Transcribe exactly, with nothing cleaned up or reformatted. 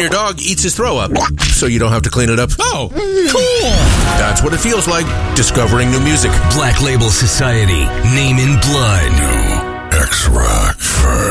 your dog eats his throw up, so you don't have to clean it up. Oh, cool! That's what it feels like discovering new music. Black Label Society, Name in Blood. New X-Rock.